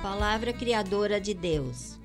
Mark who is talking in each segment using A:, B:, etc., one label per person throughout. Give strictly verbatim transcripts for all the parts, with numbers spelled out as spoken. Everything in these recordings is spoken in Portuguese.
A: Palavra criadora de Deus.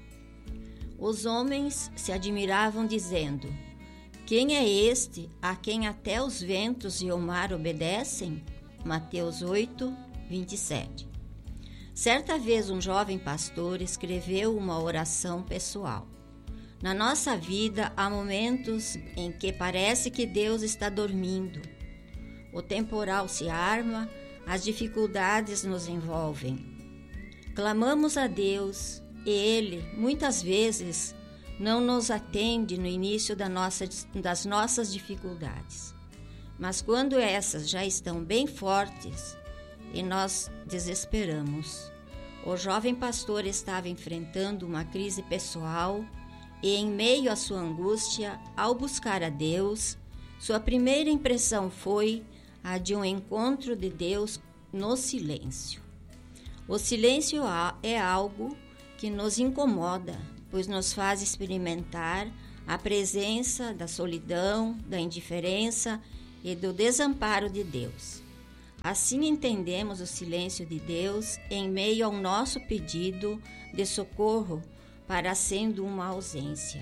A: Os homens se admiravam, dizendo: quem é este a quem até os ventos e o mar obedecem? Mateus oito, vinte e sete. Certa vez um jovem pastor escreveu uma oração pessoal. Na nossa vida há momentos em que parece que Deus está dormindo. O temporal se arma, as dificuldades nos envolvem. Clamamos a Deus e Ele, muitas vezes, não nos atende no início da nossa, das nossas dificuldades. Mas quando essas já estão bem fortes e nós desesperamos. O jovem pastor estava enfrentando uma crise pessoal e, em meio à sua angústia, ao buscar a Deus, sua primeira impressão foi a de um encontro de Deus no silêncio. O silêncio é algo que nos incomoda, pois nos faz experimentar a presença da solidão, da indiferença e do desamparo de Deus. Assim entendemos o silêncio de Deus em meio ao nosso pedido de socorro, para sendo uma ausência.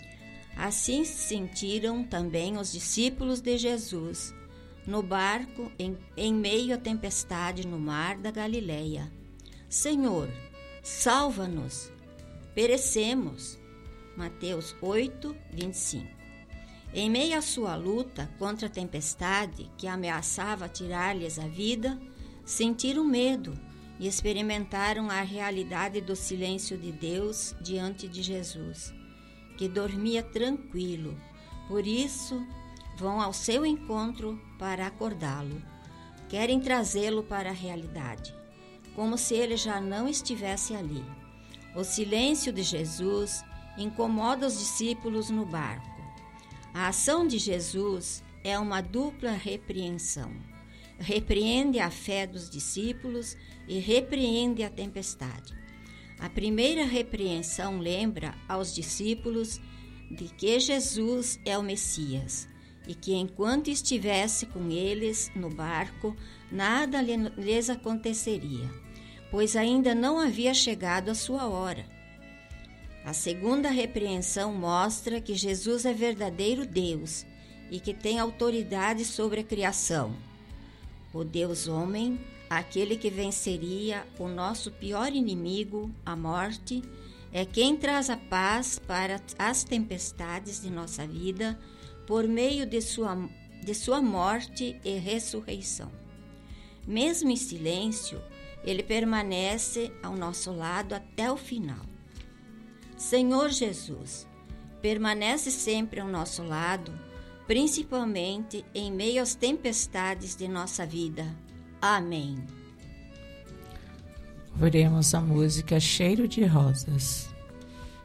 A: Assim se sentiram também os discípulos de Jesus, no barco em, em meio à tempestade no mar da Galileia. Senhor, salva-nos, perecemos. Mateus oito, vinte e cinco. Em meio à sua luta contra a tempestade que ameaçava tirar-lhes a vida, sentiram medo e experimentaram a realidade do silêncio de Deus diante de Jesus, que dormia tranquilo. Por isso, vão ao seu encontro para acordá-lo. Querem trazê-lo para a realidade, como se ele já não estivesse ali. O silêncio de Jesus incomoda os discípulos no barco. A ação de Jesus é uma dupla repreensão. Repreende a fé dos discípulos e repreende a tempestade. A primeira repreensão lembra aos discípulos de que Jesus é o Messias e que enquanto estivesse com eles no barco, nada lhes aconteceria, pois ainda não havia chegado a sua hora. A segunda repreensão mostra que Jesus é verdadeiro Deus e que tem autoridade sobre a criação. O Deus homem, aquele que venceria o nosso pior inimigo, a morte, é quem traz a paz para as tempestades de nossa vida por meio de sua, de sua morte e ressurreição. Mesmo em silêncio, Ele permanece ao nosso lado até o final. Senhor Jesus, permanece sempre ao nosso lado, principalmente em meio às tempestades de nossa vida. Amém.
B: Ouviremos a música Cheiro de Rosas.